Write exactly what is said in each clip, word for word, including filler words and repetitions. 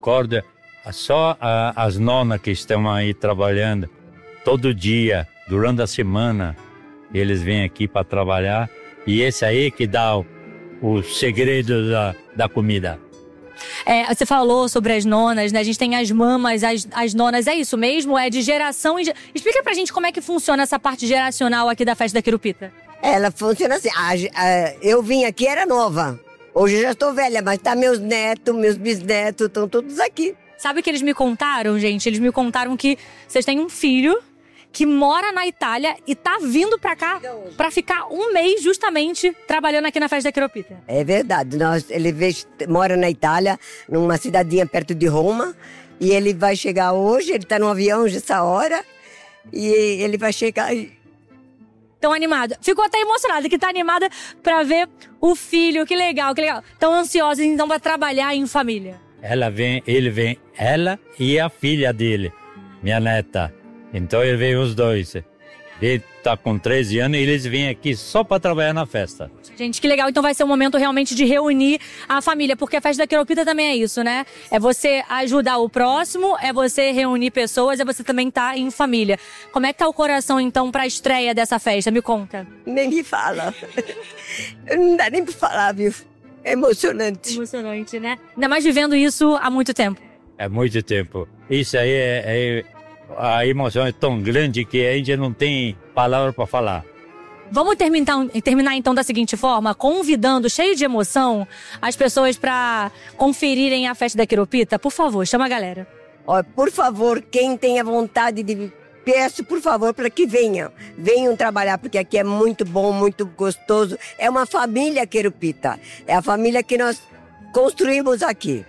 Acorda, só a, as nonas que estão aí trabalhando todo dia, durante a semana, eles vêm aqui para trabalhar. E esse aí que dá o, o segredo da, da comida. É, você falou sobre as nonas, né? A gente tem as mamas, as, as nonas. É isso mesmo? É de geração em... Explica pra gente como é que funciona essa parte geracional aqui da festa da Quirupita. Ela funciona assim. A, a, eu vim aqui, era nova. Hoje eu já estou velha, mas tá meus netos, meus bisnetos, estão todos aqui. Sabe o que eles me contaram, gente? Eles me contaram que vocês têm um filho que mora na Itália e tá vindo pra cá pra ficar um mês justamente trabalhando aqui na festa da Quirupita. É verdade. Nós, ele veio, mora na Itália, numa cidadinha perto de Roma, e ele vai chegar hoje, ele tá no avião essa hora, e ele vai chegar... Tão animada. Ficou até emocionada, que tá animada pra ver o filho. Que legal, que legal. Tão ansiosa, então, pra trabalhar em família. Ela vem, ele vem, ela e a filha dele, minha neta. Então ele veio os dois. Ele tá com treze anos e eles vêm aqui só para trabalhar na festa. Gente, que legal. Então vai ser um momento realmente de reunir a família, porque a festa da Quirupita também é isso, né? É você ajudar o próximo, é você reunir pessoas, é você também estar em família. Como é que tá o coração, então, pra estreia dessa festa? Me conta. Nem me fala. Não dá nem pra falar, viu? É emocionante. Emocionante, né? Ainda mais vivendo isso há muito tempo. É muito tempo. Isso aí é... é... A emoção é tão grande que a gente não tem palavra para falar. Vamos terminar, terminar então da seguinte forma, convidando, cheio de emoção, as pessoas para conferirem a festa da Quirupita. Por favor, chama a galera. Ó, por favor, quem tenha vontade de... Peço, por favor, para que venham. Venham trabalhar, porque aqui é muito bom, muito gostoso. É uma família Quirupita. É a família que nós construímos aqui.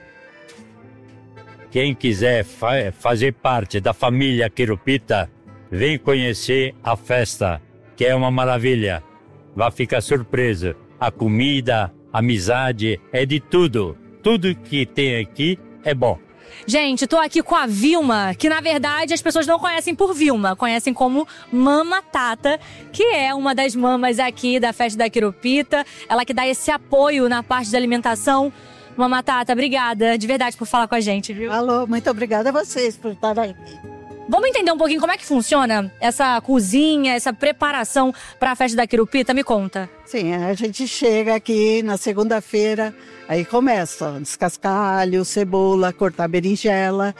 Quem quiser fa- fazer parte da família Quirupita, vem conhecer a festa, que é uma maravilha. Vai ficar surpreso. A comida, a amizade, é de tudo. Tudo que tem aqui é bom. Gente, tô aqui com a Vilma, que na verdade as pessoas não conhecem por Vilma, conhecem como Mama Tata, que é uma das mamas aqui da festa da Quirupita. Ela que dá esse apoio na parte da alimentação. Mama Tata, obrigada de verdade por falar com a gente, viu? Alô, muito obrigada a vocês por estar aí. Vamos entender um pouquinho como é que funciona essa cozinha, essa preparação para a festa da Quirupita? Me conta. Sim, a gente chega aqui na segunda-feira, aí começa a descascar alho, cebola, cortar berinjela.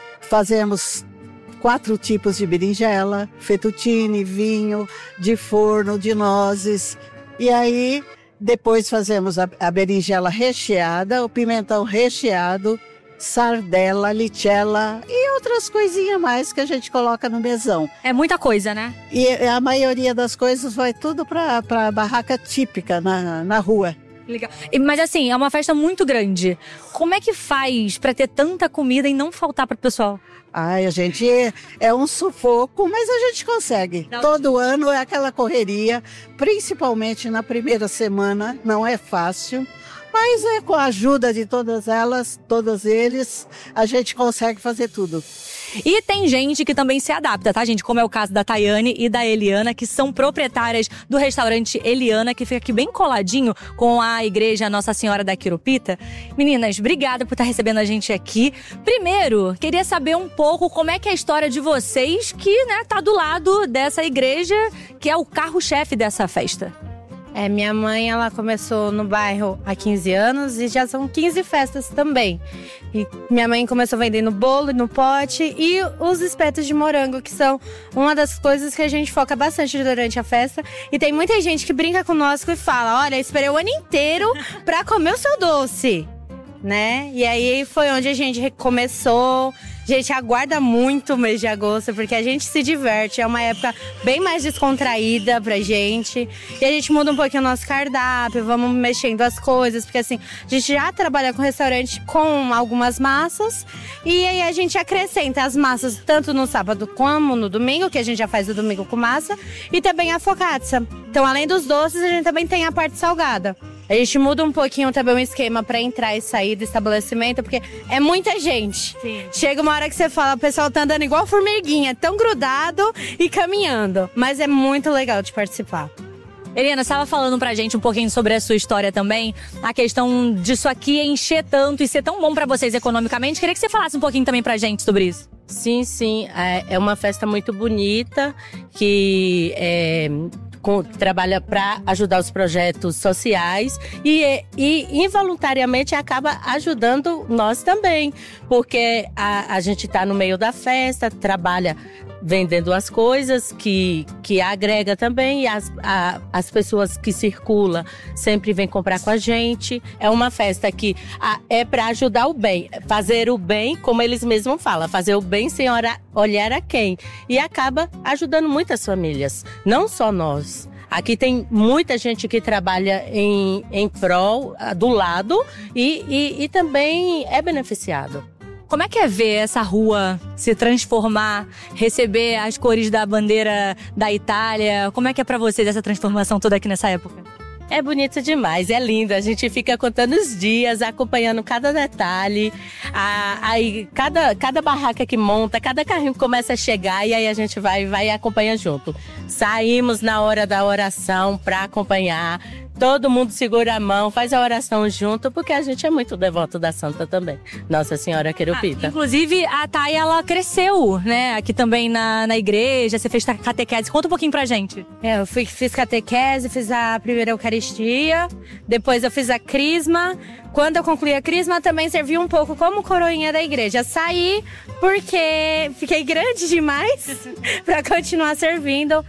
Fazemos quatro tipos de berinjela, fettuccine, vinho, de forno, de nozes. E aí... Depois fazemos a, a berinjela recheada, o pimentão recheado, sardela, lichella e outras coisinhas mais que a gente coloca no mesão. É muita coisa, né? E a maioria das coisas vai tudo para a barraca típica na, na rua. Legal. E, mas assim, é uma festa muito grande. Como é que faz para ter tanta comida e não faltar para o pessoal? Ai, a gente é um sufoco, mas a gente consegue. Não. Todo ano é aquela correria, principalmente na primeira semana, não é fácil. Mas é com a ajuda de todas elas, todos eles, a gente consegue fazer tudo. E tem gente que também se adapta, tá, gente? Como é o caso da Tayane e da Eliana, que são proprietárias do restaurante Eliana, que fica aqui bem coladinho com a igreja Nossa Senhora da Quirupita. Meninas, obrigada por estar recebendo a gente aqui. Primeiro, queria saber um pouco como é que é a história de vocês, que, né, tá do lado dessa igreja, que é o carro-chefe dessa festa. É, minha mãe, ela começou no bairro há quinze anos e já são quinze festas também. E minha mãe começou vendendo bolo no pote e os espetos de morango, que são uma das coisas que a gente foca bastante durante a festa. E tem muita gente que brinca conosco e fala, olha, esperei o ano inteiro pra comer o seu doce, né? E aí foi onde a gente começou. A gente aguarda muito o mês de agosto, porque a gente se diverte. É uma época bem mais descontraída pra gente. E a gente muda um pouquinho o nosso cardápio, vamos mexendo as coisas. Porque assim, a gente já trabalha com restaurante com algumas massas. E aí a gente acrescenta as massas tanto no sábado como no domingo, que a gente já faz o domingo com massa. E também a focaccia. Então, além dos doces, a gente também tem a parte salgada. A gente muda um pouquinho também o esquema para entrar e sair do estabelecimento, porque é muita gente. Sim. Chega uma hora que você fala, o pessoal tá andando igual formiguinha, tão grudado e caminhando. Mas é muito legal de participar. Eliana, você estava falando pra gente um pouquinho sobre a sua história também, a questão disso aqui encher tanto e ser tão bom pra vocês economicamente. Queria que você falasse um pouquinho também pra gente sobre isso. Sim, sim. É uma festa muito bonita que é, com, trabalha para ajudar os projetos sociais e, e involuntariamente acaba ajudando nós também, porque a, a gente está no meio da festa, trabalha vendendo as coisas que, que agrega também, e as, a, as pessoas que circulam sempre vêm comprar com a gente. É uma festa que a, é para ajudar o bem, fazer o bem, como eles mesmos falam, fazer o bem sem ora, olhar a quem. E acaba ajudando muitas famílias, não só nós. Aqui tem muita gente que trabalha em, em prol, do lado, e, e, e também é beneficiado. Como é que é ver essa rua se transformar, receber as cores da bandeira da Itália? Como é que é pra vocês essa transformação toda aqui nessa época? É bonito demais, é lindo. A gente fica contando os dias, acompanhando cada detalhe. Aí cada, cada barraca que monta, cada carrinho começa a chegar e aí a gente vai, vai e acompanha junto. Saímos na hora da oração para acompanhar. Todo mundo segura a mão, faz a oração junto, porque a gente é muito devoto da Santa também, Nossa Senhora Querupita. Ah, inclusive, a Thay, ela cresceu, né, aqui também na, na igreja, você fez catequese. Conta um pouquinho pra gente. É, eu fui, fiz catequese, fiz a primeira Eucaristia, depois eu fiz a Crisma. Quando eu concluí a Crisma, também servi um pouco como coroinha da igreja. Saí porque fiquei grande demais pra continuar servindo,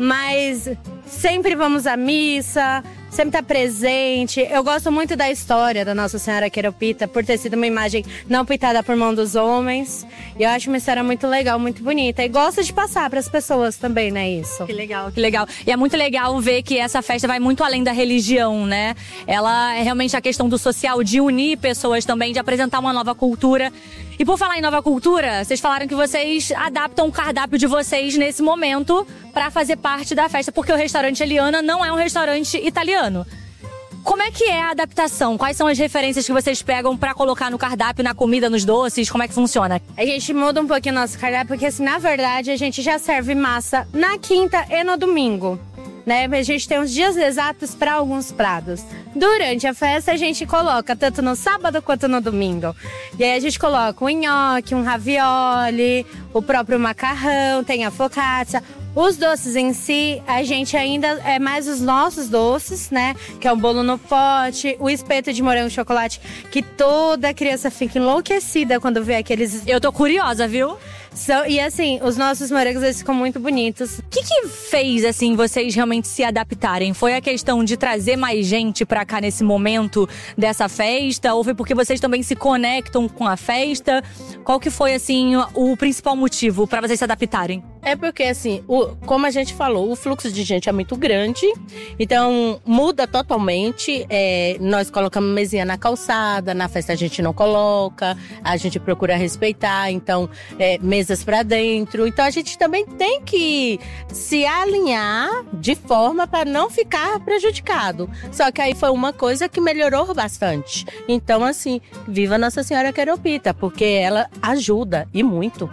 mas sempre vamos à missa, sempre tá presente. Eu gosto muito da história da Nossa Senhora Querupita, por ter sido uma imagem não pintada por mão dos homens. E eu acho uma história muito legal, muito bonita. E gosto de passar pras pessoas também, né, isso. Que legal, que legal. E é muito legal ver que essa festa vai muito além da religião, né? Ela é realmente a questão do social, de unir pessoas também, de apresentar uma nova cultura. E por falar em nova cultura, vocês falaram que vocês adaptam o cardápio de vocês nesse momento para fazer parte da festa, porque o restaurante Eliana não é um restaurante italiano. Como é que é a adaptação? Quais são as referências que vocês pegam para colocar no cardápio, na comida, nos doces? Como é que funciona? A gente muda um pouquinho o nosso cardápio, porque assim, na verdade, a gente já serve massa na quinta e no domingo, né? A gente tem uns dias exatos para alguns pratos. Durante a festa, a gente coloca tanto no sábado quanto no domingo. E aí a gente coloca um nhoque, um ravioli, o próprio macarrão, tem a focaccia. Os doces em si, a gente ainda é mais os nossos doces, né? Que é o bolo no pote, o espeto de morango e chocolate, que toda criança fica enlouquecida quando vê aqueles... Eu tô curiosa, viu? So, e assim, os nossos morangos, eles ficam muito bonitos. O que que fez, assim, vocês realmente se adaptarem? Foi a questão de trazer mais gente pra cá nesse momento dessa festa? Ou foi porque vocês também se conectam com a festa? Qual que foi, assim, o principal motivo pra vocês se adaptarem? É porque, assim, o, como a gente falou, o fluxo de gente é muito grande. Então, muda totalmente. É, nós colocamos mesinha na calçada, na festa a gente não coloca. A gente procura respeitar, então, é, mesas pra dentro. Então, a gente também tem que se alinhar de forma para não ficar prejudicado. Só que aí foi uma coisa que melhorou bastante. Então, assim, viva Nossa Senhora Querupita, porque ela ajuda, e muito.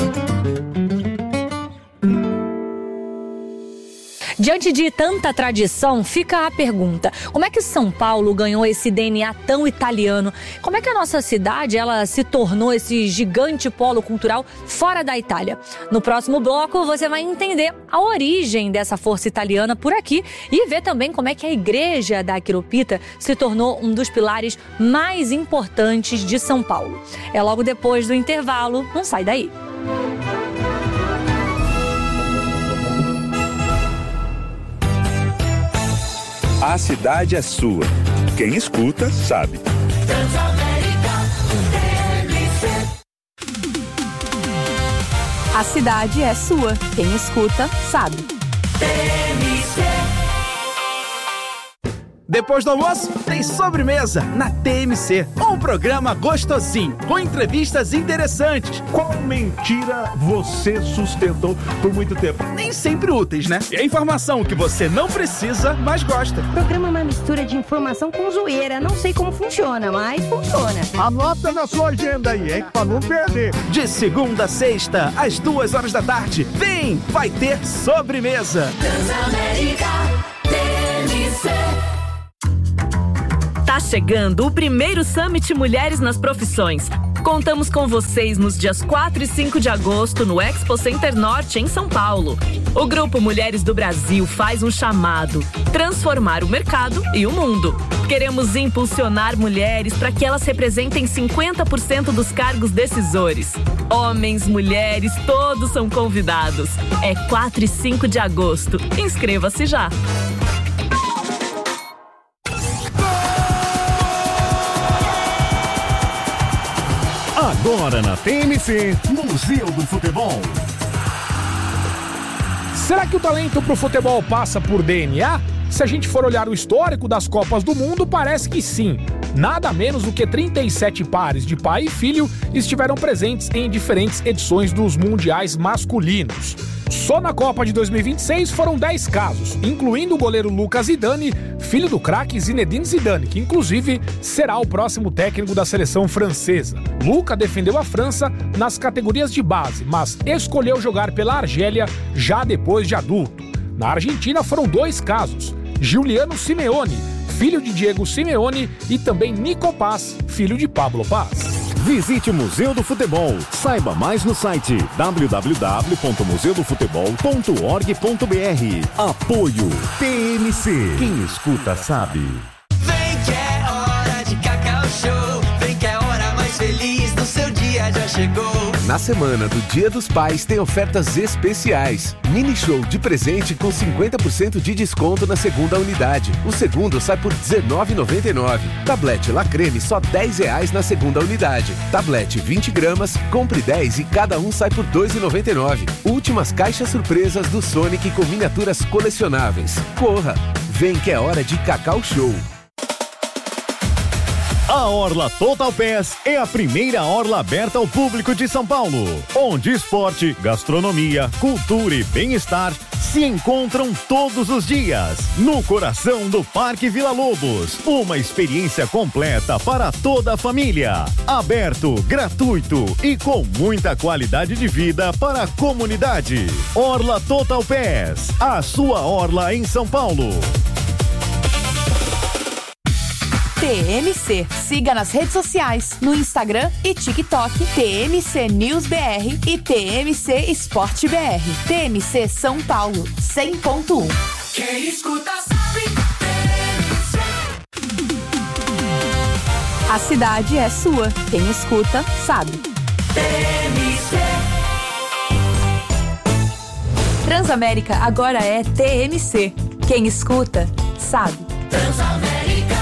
Diante de tanta tradição, fica a pergunta: como é que São Paulo ganhou esse D N A tão italiano? Como é que a nossa cidade ela se tornou esse gigante polo cultural fora da Itália? No próximo bloco, você vai entender a origem dessa força italiana por aqui e ver também como é que a igreja da Querupita se tornou um dos pilares mais importantes de São Paulo. É logo depois do intervalo, não sai daí. A cidade é sua. Quem escuta, sabe. A cidade é sua. Quem escuta, sabe. Depois do almoço, tem sobremesa na T M C. Um programa gostosinho, com entrevistas interessantes. Qual mentira você sustentou por muito tempo? Nem sempre úteis, né? E a informação que você não precisa, mas gosta. O programa é uma mistura de informação com zoeira. Não sei como funciona, mas funciona. Anota na sua agenda aí, hein? Pra não perder. De segunda a sexta, às duas horas da tarde. Vem, vai ter sobremesa. Transamérica. Tá chegando o primeiro Summit Mulheres nas Profissões. Contamos com vocês nos dias quatro e cinco de agosto no Expo Center Norte, em São Paulo. O Grupo Mulheres do Brasil faz um chamado: transformar o mercado e o mundo. Queremos impulsionar mulheres para que elas representem cinquenta por cento dos cargos decisores. Homens, mulheres, todos são convidados. É quatro e cinco de agosto. Inscreva-se já. Agora na T M C, Museu do Futebol. Será que o talento pro futebol passa por D N A? Se a gente for olhar o histórico das Copas do Mundo, parece que sim. Nada menos do que trinta e sete pares de pai e filho estiveram presentes em diferentes edições dos mundiais masculinos. Só na Copa de dois mil e vinte e seis foram dez casos, incluindo o goleiro Lucas Zidane, filho do craque Zinedine Zidane, que inclusive será o próximo técnico da seleção francesa. Luca defendeu a França nas categorias de base, mas escolheu jogar pela Argélia já depois de adulto. Na Argentina foram dois casos: Giuliano Simeone, filho de Diego Simeone, e também Nico Paz, filho de Pablo Paz. Visite o Museu do Futebol. Saiba mais no site w w w ponto museu do futebol ponto org ponto b r. Apoio T M C. Quem escuta sabe. Vem que é hora de Cacau Show. Vem que é a hora mais feliz do seu dia já chegou. Na semana do Dia dos Pais tem ofertas especiais. Mini show de presente com cinquenta por cento de desconto na segunda unidade. O segundo sai por dezenove reais e noventa e nove centavos. Tablete La Creme só dez reais na segunda unidade. Tablete vinte gramas, compre dez e cada um sai por dois reais e noventa e nove centavos. Últimas caixas surpresas do Sonic com miniaturas colecionáveis. Corra! Vem que é hora de Cacau Show. A Orla Total Pass é a primeira orla aberta ao público de São Paulo, onde esporte, gastronomia, cultura e bem-estar se encontram todos os dias, no coração do Parque Vila Lobos. Uma experiência completa para toda a família, aberto, gratuito e com muita qualidade de vida para a comunidade. Orla Total Pass, a sua orla em São Paulo. T M C. Siga nas redes sociais, no Instagram e TikTok, T M C News B R e T M C Esporte B R. T M C São Paulo, cem ponto um. Quem escuta sabe. T M C. A cidade é sua. Quem escuta sabe. T M C. Transamérica agora é T M C. Quem escuta sabe. Transamérica.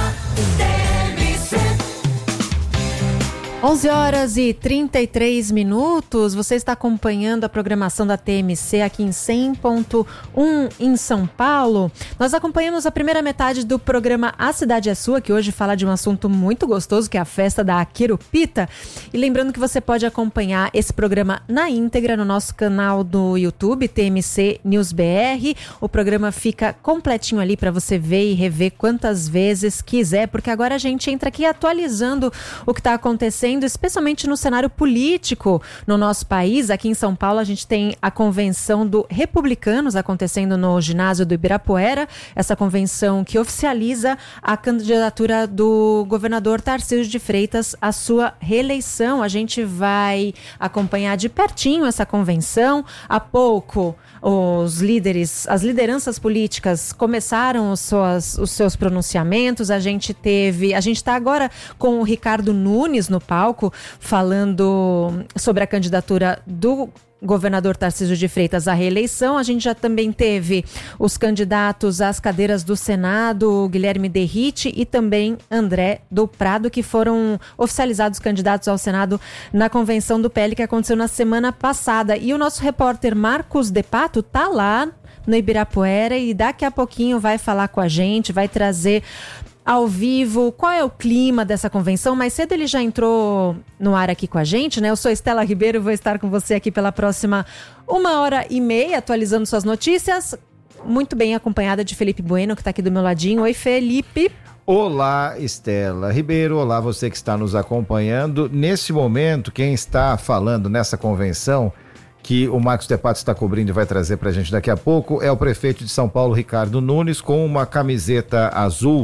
onze horas e trinta e três minutos, você está acompanhando a programação da T M C aqui em cem ponto um em São Paulo. Nós acompanhamos a primeira metade do programa A Cidade é Sua, que hoje fala de um assunto muito gostoso, que é a festa da Querupita. E lembrando que você pode acompanhar esse programa na íntegra no nosso canal do YouTube, T M C News B R. O programa fica completinho ali para você ver e rever quantas vezes quiser, porque agora a gente entra aqui atualizando o que está acontecendo, especialmente no cenário político no nosso país. Aqui em São Paulo a gente tem a convenção do Republicanos acontecendo no ginásio do Ibirapuera, essa convenção que oficializa a candidatura do governador Tarcísio de Freitas à sua reeleição. A gente vai acompanhar de pertinho essa convenção. Há pouco os líderes, as lideranças políticas começaram os, suas, os seus pronunciamentos. A gente teve, a gente está agora com o Ricardo Nunes no palco, falando sobre a candidatura do governador Tarcísio de Freitas à reeleição. A gente já também teve os candidatos às cadeiras do Senado, Guilherme Derrite e também André do Prado, que foram oficializados candidatos ao Senado na convenção do P L que aconteceu na semana passada. E o nosso repórter Marcos De Pato está lá no Ibirapuera e daqui a pouquinho vai falar com a gente, vai trazer ao vivo qual é o clima dessa convenção. Mais cedo ele já entrou no ar aqui com a gente, né? Eu sou Estela Ribeiro, vou estar com você aqui pela próxima uma hora e meia, atualizando suas notícias, muito bem acompanhada de Felipe Bueno, que está aqui do meu ladinho. Oi, Felipe. Olá, Estela Ribeiro. Olá, você que está nos acompanhando. Nesse momento, quem está falando nessa convenção, que o Marcos De Pato está cobrindo e vai trazer para a gente daqui a pouco, é o prefeito de São Paulo, Ricardo Nunes, com uma camiseta azul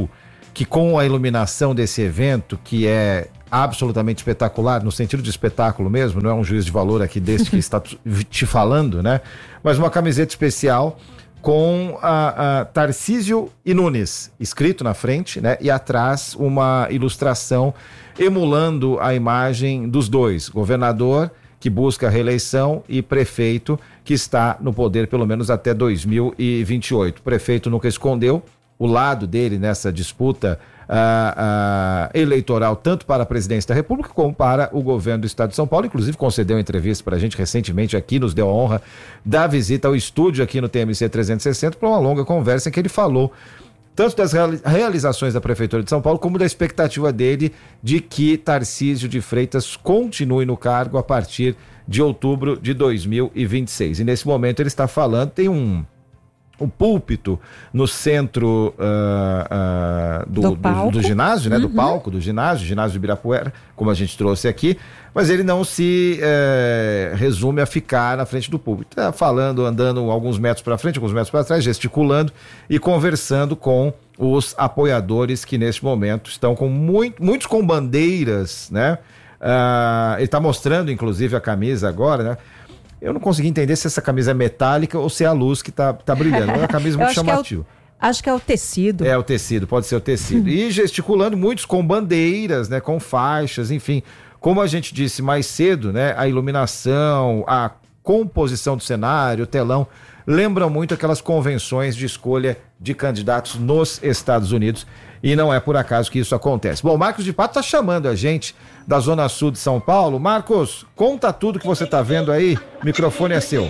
que com a iluminação desse evento, que é absolutamente espetacular, no sentido de espetáculo mesmo, não é um juízo de valor aqui desse que está te falando, né? Mas uma camiseta especial com a, a Tarcísio e Nunes, escrito na frente, né? E atrás uma ilustração emulando a imagem dos dois, governador que busca a reeleição e prefeito que está no poder pelo menos até dois mil e vinte e oito. O prefeito nunca escondeu o lado dele nessa disputa uh, uh, eleitoral, tanto para a presidência da República como para o governo do estado de São Paulo. Inclusive concedeu uma entrevista para a gente recentemente aqui, nos deu a honra da visita ao estúdio aqui no T M C trezentos e sessenta para uma longa conversa em que ele falou tanto das realizações da Prefeitura de São Paulo, como da expectativa dele de que Tarcísio de Freitas continue no cargo a partir de outubro de dois mil e vinte e seis. E nesse momento ele está falando, tem um, um púlpito no centro uh, uh, do, do, do, do ginásio, né? Uhum. Do palco do ginásio, ginásio de Ibirapuera, como a gente trouxe aqui, mas ele não se uh, resume a ficar na frente do púlpito. Está falando, andando alguns metros para frente, alguns metros para trás, gesticulando e conversando com os apoiadores que neste momento estão com muito, muitos com bandeiras, né? Uh, ele está mostrando inclusive a camisa agora, né? Eu não consegui entender se essa camisa é metálica ou se é a luz que está tá brilhando. É uma camisa muito chamativa. É o, acho que é o tecido. É o tecido, pode ser o tecido. E gesticulando muitos com bandeiras, né? Com faixas, enfim. Como a gente disse mais cedo, né? A iluminação, a composição do cenário, o telão, lembram muito aquelas convenções de escolha de candidatos nos Estados Unidos. E não é por acaso que isso acontece. Bom, o Marcos de Pato está chamando a gente da Zona Sul de São Paulo. Marcos, conta tudo que você está vendo aí. O microfone é seu.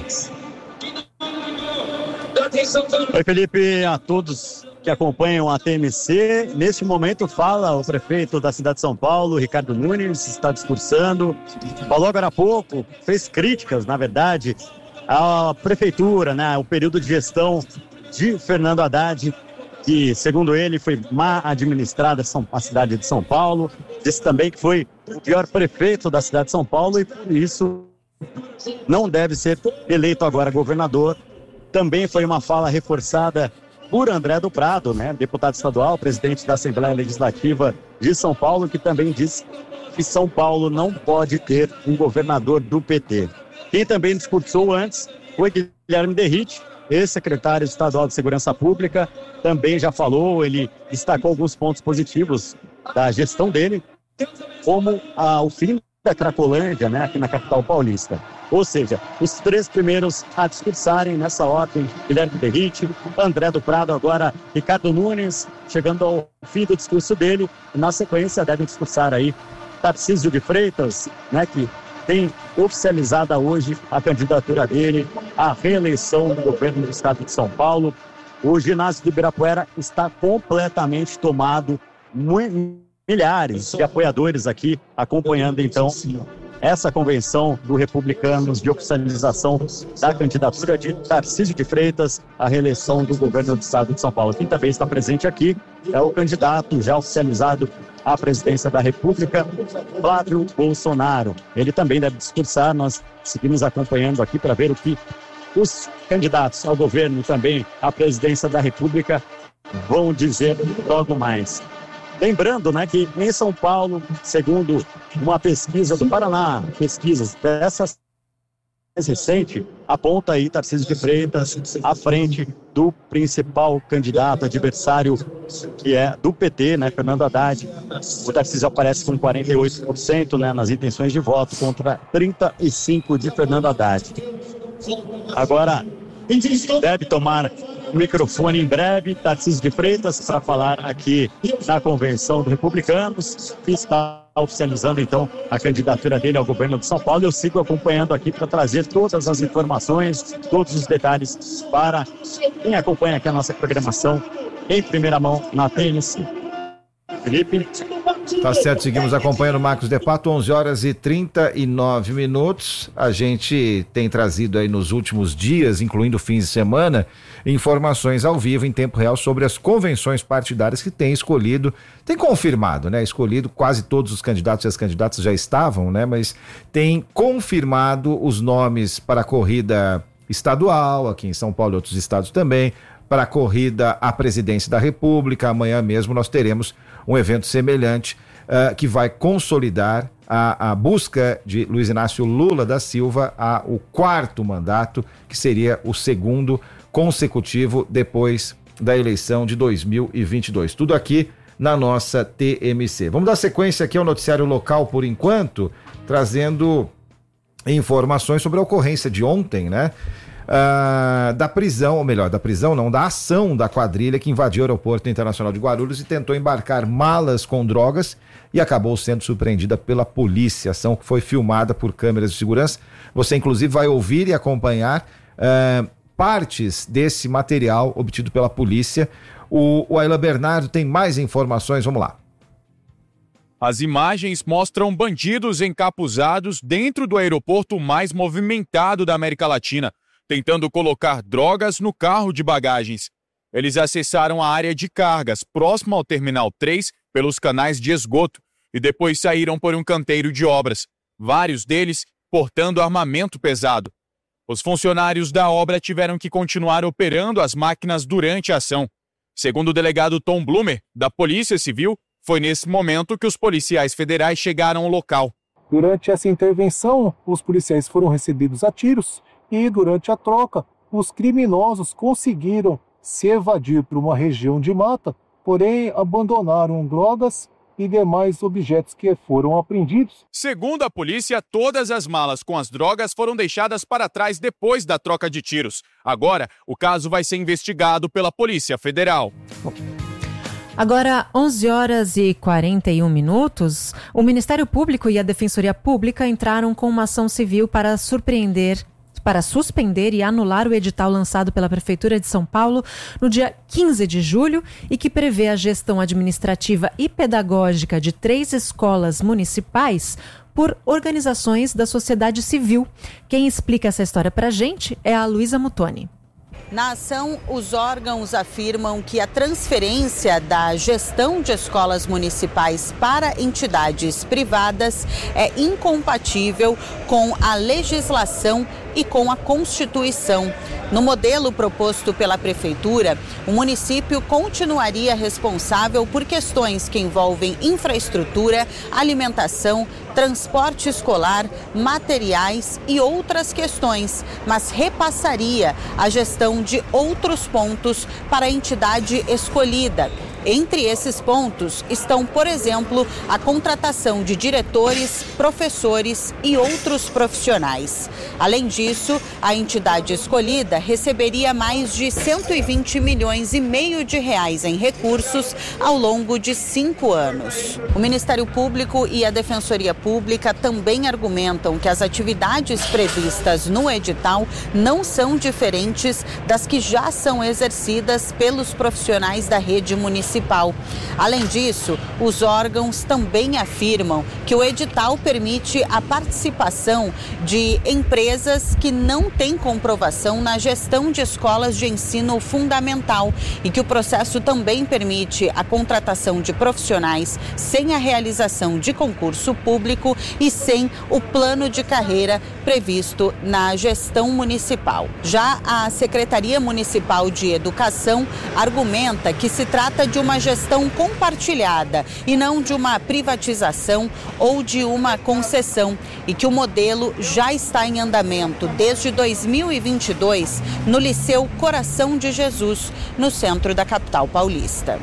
Oi, Felipe, a todos que acompanham a T M C. Neste momento fala o prefeito da cidade de São Paulo, Ricardo Nunes, está discursando. Falou agora há pouco, fez críticas, na verdade, à prefeitura, né, o período de gestão de Fernando Haddad, que, segundo ele, foi má administrada a cidade de São Paulo. Disse também que foi o pior prefeito da cidade de São Paulo e, por isso, não deve ser eleito agora governador. Também foi uma fala reforçada por André do Prado, né, deputado estadual, presidente da Assembleia Legislativa de São Paulo, que também disse que São Paulo não pode ter um governador do P T. Quem também discursou antes foi Guilherme Derrite, ex-secretário estadual de Segurança Pública, também já falou, ele destacou alguns pontos positivos da gestão dele, como ah, o fim da Cracolândia, né, aqui na capital paulista. Ou seja, os três primeiros a discursarem nessa ordem, Guilherme Derrite, André do Prado, agora Ricardo Nunes, chegando ao fim do discurso dele, e na sequência devem discursar aí Tarcísio de Freitas, né, que tem oficializada hoje a candidatura dele à reeleição do governo do estado de São Paulo. O ginásio de Ibirapuera está completamente tomado, milhares de apoiadores aqui acompanhando então essa convenção do Republicanos de oficialização da candidatura de Tarcísio de Freitas à reeleição do governo do estado de São Paulo. Quem também está presente aqui é o candidato já oficializado à presidência da República, Flávio Bolsonaro. Ele também deve discursar, nós seguimos acompanhando aqui para ver o que os candidatos ao governo e também à presidência da República vão dizer logo mais. Lembrando, né, que em São Paulo, segundo uma pesquisa do Paraná, pesquisas dessas mais recente, aponta aí Tarcísio de Freitas à frente do principal candidato adversário, que é do P T, né, Fernando Haddad. O Tarcísio aparece com quarenta e oito por cento, né, nas intenções de voto contra trinta e cinco por cento de Fernando Haddad. Agora, deve tomar o microfone em breve, Tarcísio de Freitas, para falar aqui na convenção dos Republicanos, que está oficializando então a candidatura dele ao governo de São Paulo. Eu sigo acompanhando aqui para trazer todas as informações, todos os detalhes para quem acompanha aqui a nossa programação em primeira mão na T M C. Felipe. Tá certo, seguimos acompanhando o Marcos de Pato, onze horas e trinta e nove minutos. A gente tem trazido aí nos últimos dias, incluindo fins de semana, informações ao vivo em tempo real sobre as convenções partidárias que tem escolhido, tem confirmado, né? Escolhido, quase todos os candidatos e as candidatas já estavam, né? Mas tem confirmado os nomes para a corrida estadual, aqui em São Paulo e outros estados também, para a corrida à presidência da República. Amanhã mesmo nós teremos um evento semelhante uh, que vai consolidar a, a busca de Luiz Inácio Lula da Silva a o quarto mandato, que seria o segundo consecutivo depois da eleição de dois mil e vinte e dois. Tudo aqui na nossa T M C. Vamos dar sequência aqui ao noticiário local por enquanto, trazendo informações sobre a ocorrência de ontem, né? Uh, da prisão, ou melhor, da prisão não, da ação da quadrilha que invadiu o aeroporto internacional de Guarulhos e tentou embarcar malas com drogas e acabou sendo surpreendida pela polícia. A ação que foi filmada por câmeras de segurança. Você inclusive vai ouvir e acompanhar uh, partes desse material obtido pela polícia. O, o Ayla Bernardo tem mais informações, vamos lá. As imagens mostram bandidos encapuzados dentro do aeroporto mais movimentado da América Latina, tentando colocar drogas no carro de bagagens. Eles acessaram a área de cargas, próxima ao Terminal três, pelos canais de esgoto, e depois saíram por um canteiro de obras, vários deles portando armamento pesado. Os funcionários da obra tiveram que continuar operando as máquinas durante a ação. Segundo o delegado Tom Blumer, da Polícia Civil, foi nesse momento que os policiais federais chegaram ao local. Durante essa intervenção, os policiais foram recebidos a tiros e, durante a troca, os criminosos conseguiram se evadir para uma região de mata, porém abandonaram drogas e demais objetos que foram apreendidos. Segundo a polícia, todas as malas com as drogas foram deixadas para trás depois da troca de tiros. Agora, o caso vai ser investigado pela Polícia Federal. Agora, onze horas e quarenta e um minutos, o Ministério Público e a Defensoria Pública entraram com uma ação civil para surpreender para suspender e anular o edital lançado pela Prefeitura de São Paulo no dia quinze de julho e que prevê a gestão administrativa e pedagógica de três escolas municipais por organizações da sociedade civil. Quem explica essa história para a gente é a Luísa Mutoni. Na ação, os órgãos afirmam que a transferência da gestão de escolas municipais para entidades privadas é incompatível com a legislação e com a Constituição. No modelo proposto pela Prefeitura, o município continuaria responsável por questões que envolvem infraestrutura, alimentação, transporte escolar, materiais e outras questões, mas repassaria a gestão de outros pontos para a entidade escolhida. Entre esses pontos estão, por exemplo, a contratação de diretores, professores e outros profissionais. Além disso, a entidade escolhida receberia mais de cento e vinte milhões e meio de reais em recursos ao longo de cinco anos. O Ministério Público e a Defensoria Pública também argumentam que as atividades previstas no edital não são diferentes das que já são exercidas pelos profissionais da rede municipal. Além disso, os órgãos também afirmam que o edital permite a participação de empresas que não têm comprovação na gestão de escolas de ensino fundamental e que o processo também permite a contratação de profissionais sem a realização de concurso público e sem o plano de carreira previsto na gestão municipal. Já a Secretaria Municipal de Educação argumenta que se trata de uma gestão compartilhada e não de uma privatização ou de uma concessão e que o modelo já está em andamento desde dois mil e vinte e dois no Liceu Coração de Jesus, no centro da capital paulista.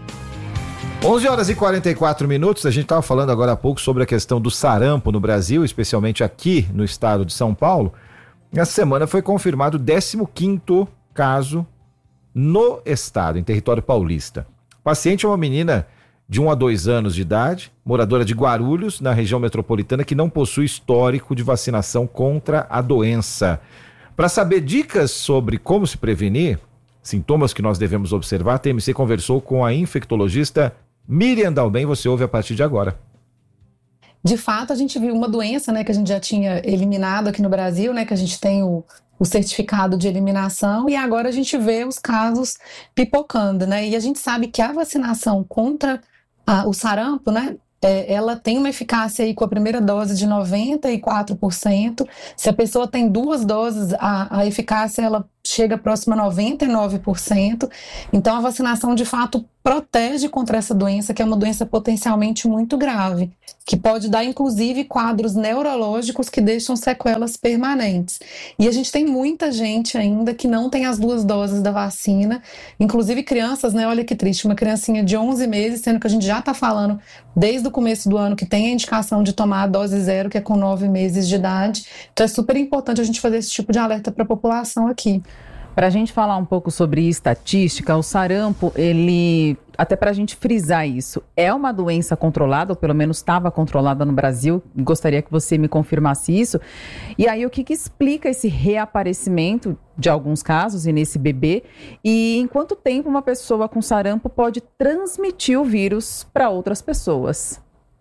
onze horas e quarenta e quatro minutos, a gente estava falando agora há pouco sobre a questão do sarampo no Brasil, especialmente aqui no estado de São Paulo. Essa semana foi confirmado o décimo quinto caso no estado, em território paulista. O paciente é uma menina de um a dois anos de idade, moradora de Guarulhos, na região metropolitana, que não possui histórico de vacinação contra a doença. Para saber dicas sobre como se prevenir, sintomas que nós devemos observar, a T M C conversou com a infectologista Miriam Dalben, você ouve a partir de agora. De fato, a gente viu uma doença, né, que a gente já tinha eliminado aqui no Brasil, né, que a gente tem o, o certificado de eliminação, e agora a gente vê os casos pipocando, né, e a gente sabe que a vacinação contra a, o sarampo, né, é, ela tem uma eficácia aí com a primeira dose de noventa e quatro por cento. Se a pessoa tem duas doses, a, a eficácia ela chega próximo a noventa e nove por cento. Então, a vacinação, de fato, protege contra essa doença, que é uma doença potencialmente muito grave, que pode dar, inclusive, quadros neurológicos que deixam sequelas permanentes. E a gente tem muita gente ainda que não tem as duas doses da vacina, inclusive crianças, né? Olha que triste, uma criancinha de onze meses, sendo que a gente já está falando desde o começo do ano que tem a indicação de tomar a dose zero, que é com nove meses de idade. Então é super importante a gente fazer esse tipo de alerta para a população aqui. Para a gente falar um pouco sobre estatística, o sarampo, ele, até para a gente frisar isso, é uma doença controlada, ou pelo menos estava controlada no Brasil, gostaria que você me confirmasse isso. E aí, o que, que explica esse reaparecimento de alguns casos, e nesse bebê, e em quanto tempo uma pessoa com sarampo pode transmitir o vírus para outras pessoas?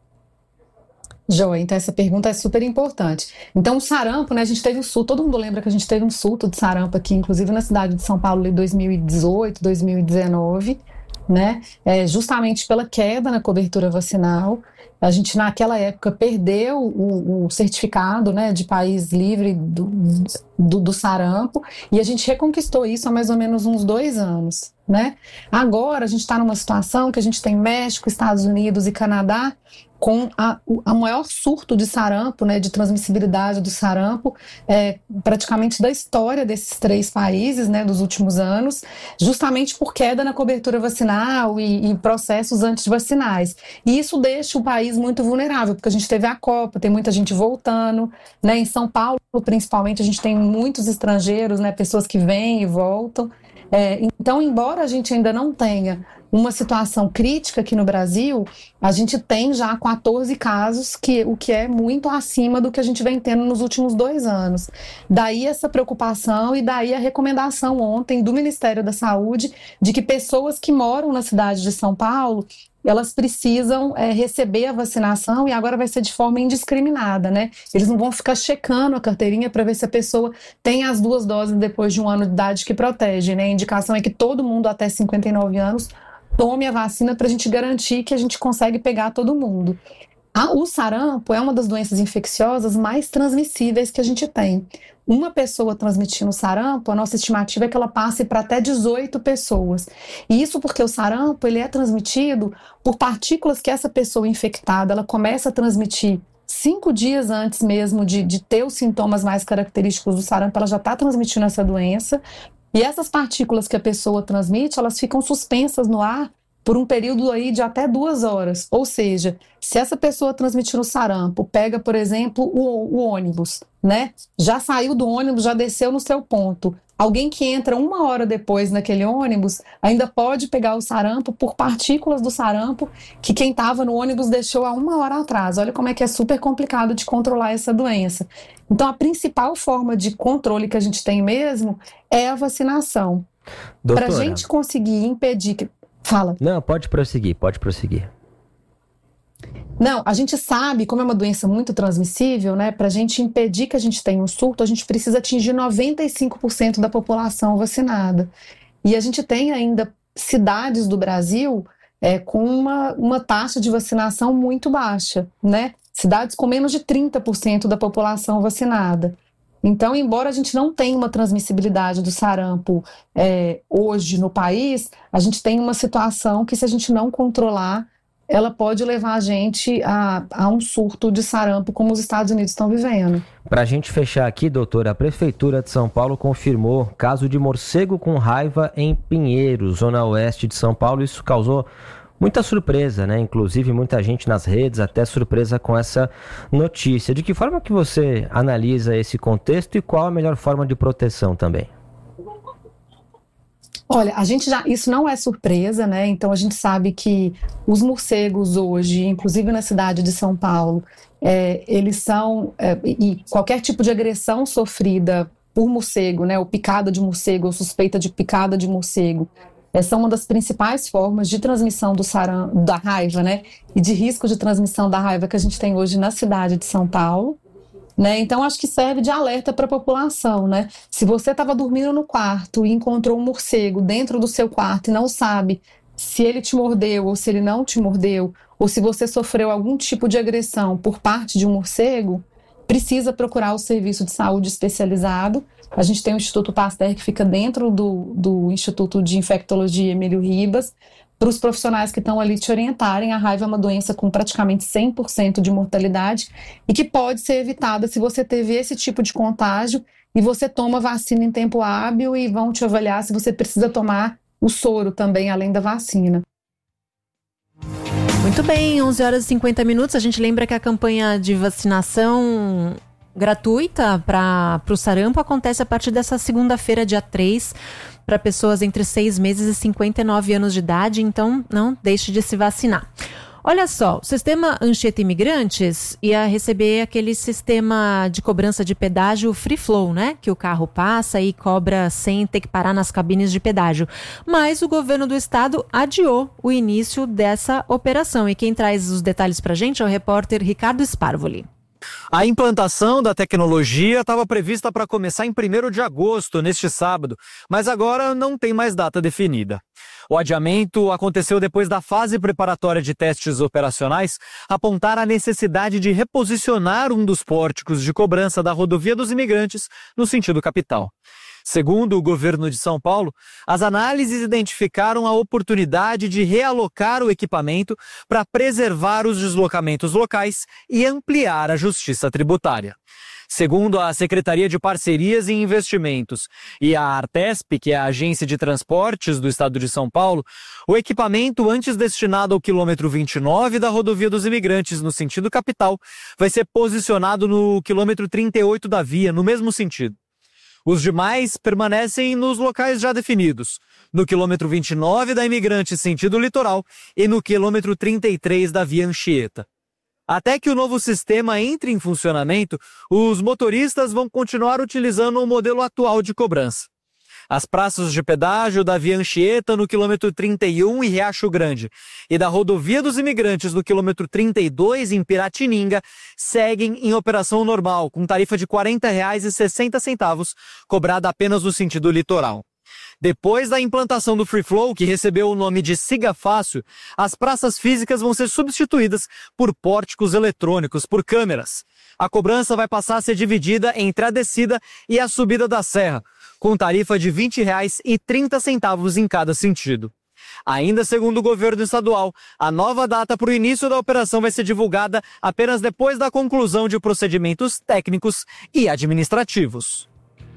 Joia, então essa pergunta é super importante. Então o sarampo, né, a gente teve um surto, todo mundo lembra que a gente teve um surto de sarampo aqui, inclusive na cidade de São Paulo em dois mil e dezoito, dois mil e dezenove, né, é, justamente pela queda na cobertura vacinal. A gente naquela época perdeu o, o certificado, né, de país livre do, do, do sarampo, e a gente reconquistou isso há mais ou menos uns dois anos. Né? Agora a gente está numa situação que a gente tem México, Estados Unidos e Canadá com a, a maior surto de sarampo, né, de transmissibilidade do sarampo, é, praticamente da história desses três países, né, dos últimos anos, justamente por queda na cobertura vacinal e, e processos antivacinais. E isso deixa o país muito vulnerável, porque a gente teve a Copa, tem muita gente voltando, né, em São Paulo, principalmente, a gente tem muitos estrangeiros, né, pessoas que vêm e voltam. É, então, embora a gente ainda não tenha uma situação crítica aqui no Brasil, a gente tem já quatorze casos, que, o que é muito acima do que a gente vem tendo nos últimos dois anos. Daí essa preocupação e daí a recomendação ontem do Ministério da Saúde de que pessoas que moram na cidade de São Paulo, elas precisam é, receber a vacinação, e agora vai ser de forma indiscriminada, né? Eles não vão ficar checando a carteirinha para ver se a pessoa tem as duas doses depois de um ano de idade que protege, né? A indicação é que todo mundo até cinquenta e nove anos tome a vacina para a gente garantir que a gente consegue pegar todo mundo. A, o sarampo é uma das doenças infecciosas mais transmissíveis que a gente tem. Uma pessoa transmitindo sarampo, a nossa estimativa é que ela passe para até dezoito pessoas. E isso porque o sarampo ele é transmitido por partículas que essa pessoa infectada ela começa a transmitir cinco dias antes mesmo de, de ter os sintomas mais característicos do sarampo, ela já está transmitindo essa doença. E essas partículas que a pessoa transmite, elas ficam suspensas no ar por um período aí de até duas horas. Ou seja, se essa pessoa transmitindo sarampo pega, por exemplo, o, o ônibus, né? Já saiu do ônibus, já desceu no seu ponto. Alguém que entra uma hora depois naquele ônibus ainda pode pegar o sarampo por partículas do sarampo que quem estava no ônibus deixou há uma hora atrás. Olha como é que é super complicado de controlar essa doença. Então, a principal forma de controle que a gente tem mesmo é a vacinação. Para a gente conseguir impedir... que Fala. Não, pode prosseguir, pode prosseguir. Não, a gente sabe, como é uma doença muito transmissível, né? Para a gente impedir que a gente tenha um surto, a gente precisa atingir noventa e cinco por cento da população vacinada. E a gente tem ainda cidades do Brasil é, com uma, uma taxa de vacinação muito baixa, né? Cidades com menos de trinta por cento da população vacinada. Então, embora a gente não tenha uma transmissibilidade do sarampo é, hoje no país, a gente tem uma situação que, se a gente não controlar, ela pode levar a gente a, a um surto de sarampo, como os Estados Unidos estão vivendo. Para a gente fechar aqui, doutora, a Prefeitura de São Paulo confirmou caso de morcego com raiva em Pinheiros, zona oeste de São Paulo. Isso causou muita surpresa, né? Inclusive muita gente nas redes até surpresa com essa notícia. De que forma que você analisa esse contexto e qual a melhor forma de proteção também? Olha, a gente já, isso não é surpresa, né? Então a gente sabe que os morcegos hoje, inclusive na cidade de São Paulo, é, eles são, é, e qualquer tipo de agressão sofrida por morcego, né? Ou picada de morcego, ou suspeita de picada de morcego, essa é uma das principais formas de transmissão do sarampo, da raiva, né? E de risco de transmissão da raiva que a gente tem hoje na cidade de São Paulo, né? Então, acho que serve de alerta para a população, né? Se você estava dormindo no quarto e encontrou um morcego dentro do seu quarto e não sabe se ele te mordeu ou se ele não te mordeu, ou se você sofreu algum tipo de agressão por parte de um morcego, precisa procurar o serviço de saúde especializado. A gente tem o Instituto Pasteur, que fica dentro do, do Instituto de Infectologia Emílio Ribas, para os profissionais que estão ali te orientarem. A raiva é uma doença com praticamente cem por cento de mortalidade e que pode ser evitada se você teve esse tipo de contágio e você toma vacina em tempo hábil, e vão te avaliar se você precisa tomar o soro também, além da vacina. Muito bem, onze horas e cinquenta minutos. A gente lembra que a campanha de vacinação gratuita para o sarampo acontece a partir dessa segunda-feira, dia três, para pessoas entre seis meses e cinquenta e nove anos de idade. Então, não deixe de se vacinar. Olha só, o sistema Anchieta Imigrantes ia receber aquele sistema de cobrança de pedágio free flow, né? Que o carro passa e cobra sem ter que parar nas cabines de pedágio. Mas o governo do estado adiou o início dessa operação. E quem traz os detalhes pra gente é o repórter Ricardo Sparvoli. A implantação da tecnologia estava prevista para começar em primeiro de agosto, neste sábado, mas agora não tem mais data definida. O adiamento aconteceu depois da fase preparatória de testes operacionais apontar a necessidade de reposicionar um dos pórticos de cobrança da Rodovia dos Imigrantes no sentido capital. Segundo o governo de São Paulo, as análises identificaram a oportunidade de realocar o equipamento para preservar os deslocamentos locais e ampliar a justiça tributária. Segundo a Secretaria de Parcerias e Investimentos e a Artesp, que é a agência de transportes do estado de São Paulo, o equipamento antes destinado ao quilômetro vinte e nove da Rodovia dos Imigrantes no sentido capital vai ser posicionado no quilômetro trinta e oito da via, no mesmo sentido. Os demais permanecem nos locais já definidos, no quilômetro vinte e nove da Imigrante sentido litoral e no quilômetro trinta e três da via Anchieta. Até que o novo sistema entre em funcionamento, os motoristas vão continuar utilizando o modelo atual de cobrança. As praças de pedágio da via Anchieta no quilômetro trinta e um em Riacho Grande e da Rodovia dos Imigrantes no quilômetro trinta e dois em Piratininga seguem em operação normal, com tarifa de quarenta reais e sessenta centavos, cobrada apenas no sentido litoral. Depois da implantação do Free Flow, que recebeu o nome de Siga Fácil, as praças físicas vão ser substituídas por pórticos eletrônicos, por câmeras. A cobrança vai passar a ser dividida entre a descida e a subida da serra, com tarifa de vinte reais e trinta centavos em cada sentido. Ainda segundo o governo estadual, a nova data para o início da operação vai ser divulgada apenas depois da conclusão de procedimentos técnicos e administrativos.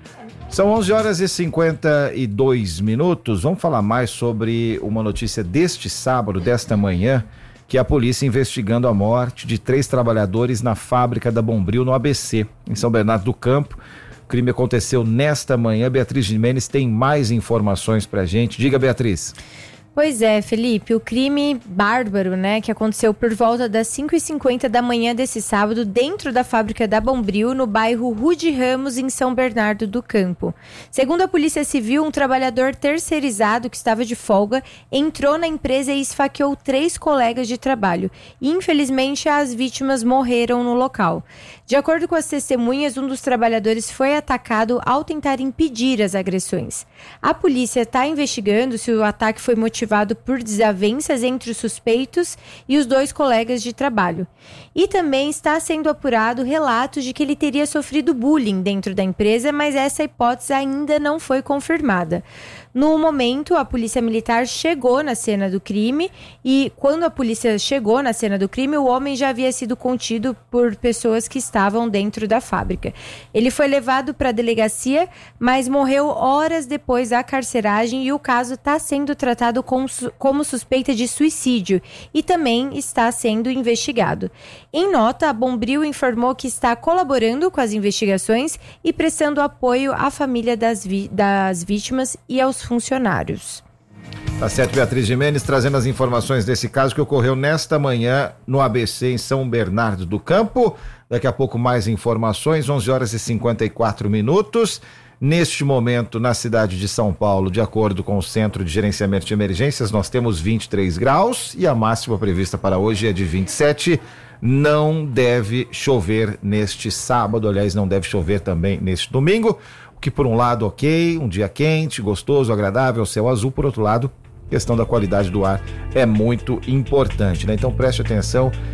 São onze horas e cinquenta e dois minutos. Vamos falar mais sobre uma notícia deste sábado, desta manhã, que é a polícia investigando a morte de três trabalhadores na fábrica da Bombril, no A B C, em São Bernardo do Campo. O crime aconteceu nesta manhã. Beatriz Jimenez tem mais informações pra gente. Diga, Beatriz. Pois é, Felipe, o crime bárbaro, né, que aconteceu por volta das cinco e cinquenta da manhã desse sábado dentro da fábrica da Bombril, no bairro Rude Ramos, em São Bernardo do Campo. Segundo a Polícia Civil, um trabalhador terceirizado que estava de folga entrou na empresa e esfaqueou três colegas de trabalho. E, infelizmente, as vítimas morreram no local. De acordo com as testemunhas, um dos trabalhadores foi atacado ao tentar impedir as agressões. A polícia está investigando se o ataque foi motivado por desavenças entre os suspeitos e os dois colegas de trabalho. E também está sendo apurado relatos de que ele teria sofrido bullying dentro da empresa, mas essa hipótese ainda não foi confirmada. No momento, a polícia militar chegou na cena do crime e quando a polícia chegou na cena do crime, o homem já havia sido contido por pessoas que estavam dentro da fábrica. Ele foi levado para a delegacia, mas morreu horas depois da carceragem e o caso está sendo tratado com, como suspeita de suicídio e também está sendo investigado. Em nota, a Bombril informou que está colaborando com as investigações e prestando apoio à família das, vi- das vítimas e aos funcionários. Tá certo, Beatriz Jimenez, trazendo as informações desse caso que ocorreu nesta manhã no A B C em São Bernardo do Campo. Daqui a pouco mais informações, onze horas e cinquenta e quatro minutos. Neste momento, na cidade de São Paulo, de acordo com o Centro de Gerenciamento de Emergências, nós temos vinte e três graus e a máxima prevista para hoje é de vinte e sete. Não deve chover neste sábado, aliás, não deve chover também neste domingo. O que por um lado, ok, um dia quente, gostoso, agradável, céu azul. Por outro lado, a questão da qualidade do ar é muito importante, né? Então preste atenção,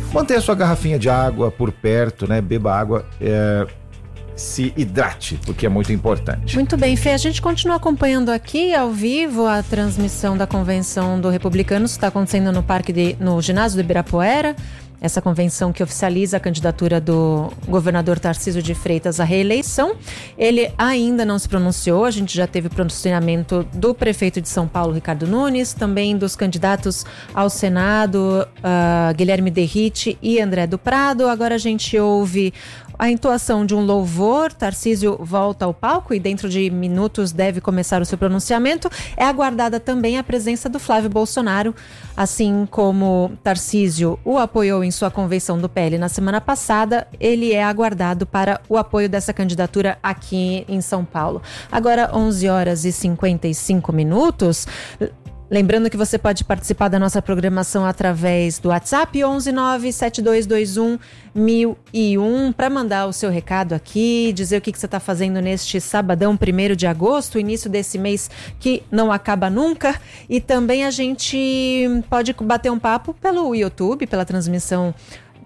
manter a sua garrafinha de água por perto, né? Beba água, é, se hidrate, porque é muito importante. Muito bem, Fê, a gente continua acompanhando aqui ao vivo a transmissão da convenção do Republicanos, que está acontecendo no parque de, no ginásio do Ibirapuera. Essa convenção que oficializa a candidatura do governador Tarcísio de Freitas à reeleição. Ele ainda não se pronunciou, a gente já teve pronunciamento do prefeito de São Paulo, Ricardo Nunes, também dos candidatos ao Senado, uh, Guilherme Derrite e André do Prado. Agora a gente ouve a entoação de um louvor. Tarcísio volta ao palco e dentro de minutos deve começar o seu pronunciamento. É aguardada também a presença do Flávio Bolsonaro, assim como Tarcísio o apoiou em sua convenção do P L na semana passada, ele é aguardado para o apoio dessa candidatura aqui em São Paulo. Agora, onze horas e cinquenta e cinco minutos. Lembrando que você pode participar da nossa programação através do WhatsApp onze nove sete dois dois um mil e um para mandar o seu recado aqui, dizer o que, que você está fazendo neste sabadão, primeiro de agosto, início desse mês que não acaba nunca. E também a gente pode bater um papo pelo YouTube, pela transmissão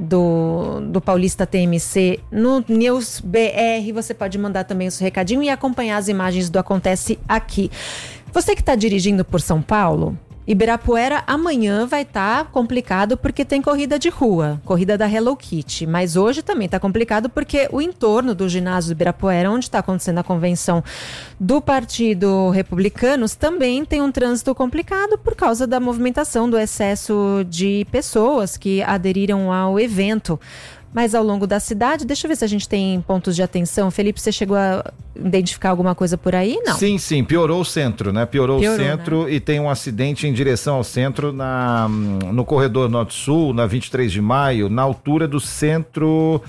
do, do Paulista T M C no News B R. Você pode mandar também o seu recadinho e acompanhar as imagens do Acontece Aqui. Você que está dirigindo por São Paulo, Ibirapuera amanhã vai estar tá complicado porque tem corrida de rua, corrida da Hello Kitty. Mas hoje também está complicado porque o entorno do ginásio do Ibirapuera, onde está acontecendo a convenção do Partido Republicanos, também tem um trânsito complicado por causa da movimentação, do excesso de pessoas que aderiram ao evento. Mas ao longo da cidade, deixa eu ver se a gente tem pontos de atenção. Felipe, você chegou a identificar alguma coisa por aí? Não. Sim, sim, piorou o centro, né? Piorou, piorou o centro, né? E tem um acidente em direção ao centro na, no corredor Norte-Sul, na vinte e três de maio, na altura do centro,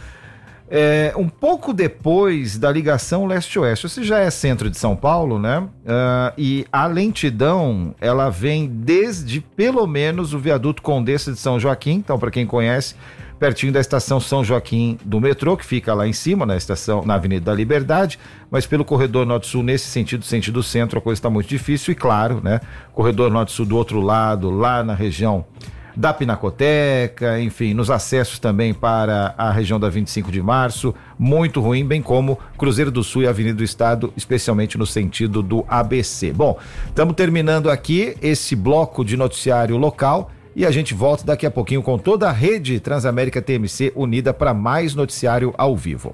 é, um pouco depois da ligação leste-oeste. Esse já é centro de São Paulo, né? Uh, e a lentidão, ela vem desde pelo menos o viaduto Condessa de São Joaquim, então para quem conhece, pertinho da estação São Joaquim do metrô, que fica lá em cima, na estação, na Avenida da Liberdade, mas pelo corredor Norte-Sul, nesse sentido, sentido centro, a coisa está muito difícil. E claro, né, corredor Norte-Sul do outro lado, lá na região da Pinacoteca, enfim, nos acessos também para a região da vinte e cinco de março, muito ruim, bem como Cruzeiro do Sul e Avenida do Estado, especialmente no sentido do A B C. Bom, estamos terminando aqui esse bloco de noticiário local. E a gente volta daqui a pouquinho com toda a rede Transamérica T M C unida para mais noticiário ao vivo.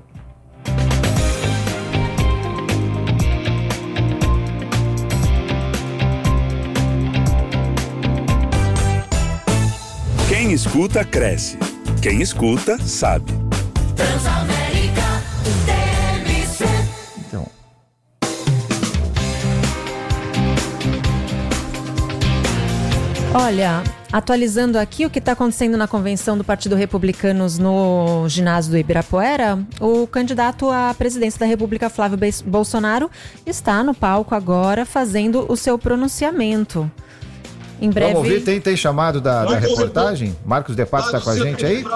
Quem escuta, cresce. Quem escuta, sabe. Transamérica T M C. Então. Olha, atualizando aqui o que está acontecendo na convenção do Partido Republicanos no ginásio do Ibirapuera, o candidato à presidência da República, Flávio Bolsonaro, está no palco agora fazendo o seu pronunciamento. Em breve... Vamos ouvir, tem, tem chamado da, da reportagem? Marcos De Pato está com a gente aí?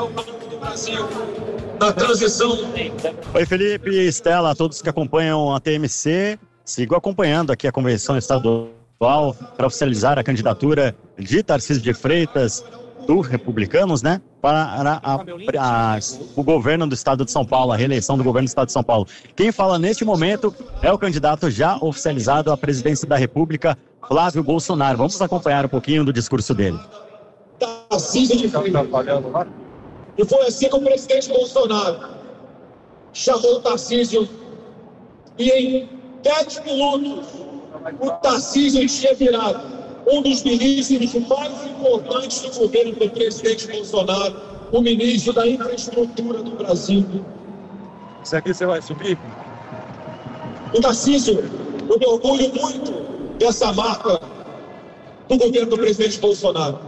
Na transição. Oi, Felipe, Estela, todos que acompanham a T M C, sigo acompanhando aqui a convenção estadual para oficializar a candidatura de Tarcísio de Freitas, do Republicanos, né, para a, a, a, o governo do estado de São Paulo, a reeleição do governo do estado de São Paulo. Quem fala neste momento é o candidato já oficializado à presidência da República, Flávio Bolsonaro. Vamos acompanhar um pouquinho do discurso dele. Tarcísio de Freitas. E foi assim que o presidente Bolsonaro chamou o Tarcísio e em dez minutos o Tarcísio tinha virado um dos ministros mais importantes do governo do presidente Bolsonaro, o ministro da infraestrutura do Brasil. Isso aqui você vai subir? O Tarcísio, eu me orgulho muito dessa marca do governo do presidente Bolsonaro.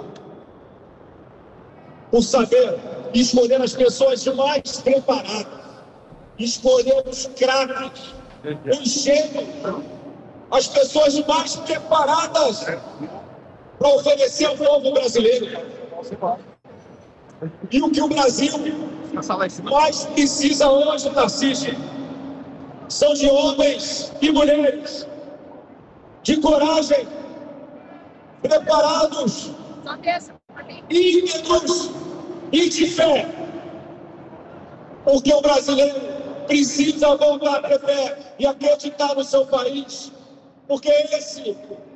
Por saber escolher as pessoas mais preparadas, escolher os craques, os gênios, as pessoas mais preparadas para oferecer ao povo brasileiro. E o que o Brasil mais precisa hoje, Tarcísio, são de homens e mulheres de coragem, preparados, íntegros e de fé. Porque o brasileiro precisa voltar a ter fé e acreditar no seu país. Porque esse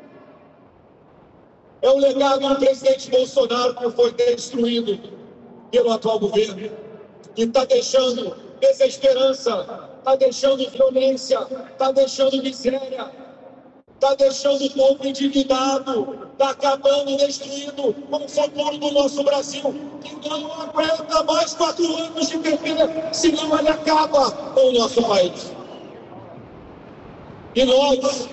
é o legado do presidente Bolsonaro que foi destruído pelo atual governo. E está deixando desesperança, está deixando violência, está deixando miséria, está deixando o povo endividado, está acabando, destruindo o futuro do nosso Brasil. Então não aguenta mais quatro anos de P T, senão ele acaba com o nosso país. E nós,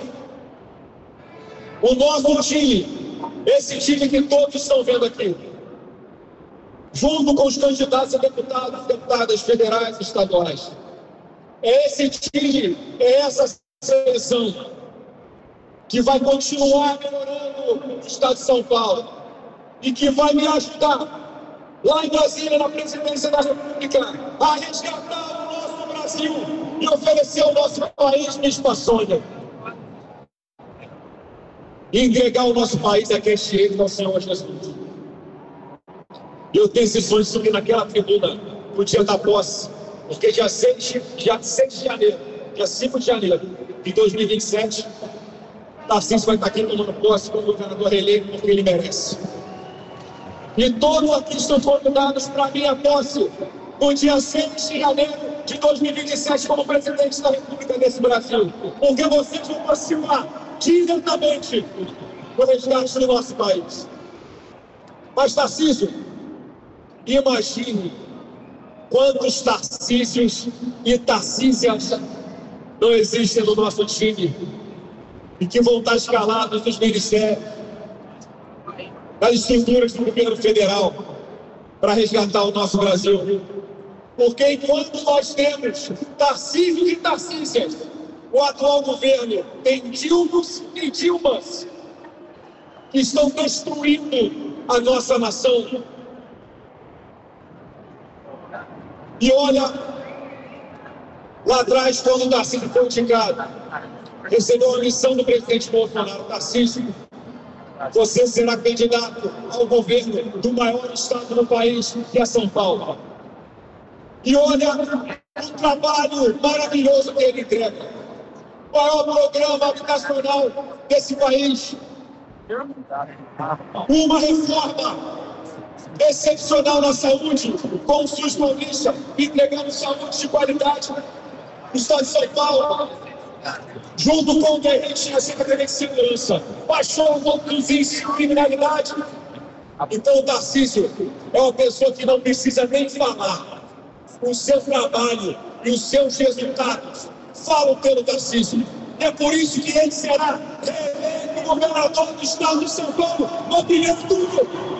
o nosso time, esse time que todos estão vendo aqui, junto com os candidatos a deputados, deputadas federais e estaduais, é esse time, é essa seleção que vai continuar melhorando o estado de São Paulo e que vai me ajudar lá em Brasília, na presidência da República, a resgatar o nosso Brasil e oferecer ao nosso país mesma sonha. E entregar o nosso país a quem chega ao Senhor Jesus. Eu tenho esse sonho de subir naquela tribuna no dia da posse, porque dia seis, dia seis de janeiro, dia cinco de janeiro de dois mil e vinte e sete, Tarcísio vai estar aqui tomando posse como governador eleito, porque ele merece. E todos aqui estão convidados para a minha posse no dia seis de janeiro de dois mil e vinte e sete como presidente da República desse Brasil, porque vocês vão participar diretamente do resgate do nosso país. Mas, Tarcísio, imagine quantos Tarcísios e Tarcísias não existem no nosso time e que vão estar escalados nos ministérios, nas estruturas do governo federal para resgatar o nosso Brasil. Porque enquanto nós temos Tarcísios e Tarcísias, o atual governo tem Dilmas e Dilmas que estão destruindo a nossa nação. E olha, lá atrás, quando o Tarcísio foi indicado, recebeu a missão do presidente Bolsonaro: Tarcísio, você será candidato ao governo do maior estado do país, que é São Paulo. E olha o trabalho maravilhoso que ele entrega. O maior programa habitacional desse país. Uma reforma excepcional na saúde, com o SUS paulista, entregando saúde de qualidade no estado de São Paulo, junto com o D R T, a Secretaria de Segurança, baixou um pouco dos índices de criminalidade. Então o Tarcísio é uma pessoa que não precisa nem falar. O seu trabalho e os seus resultados falam pelo Tarcísio. É por isso que ele será reeleito governador do estado de São Paulo no primeiro turno.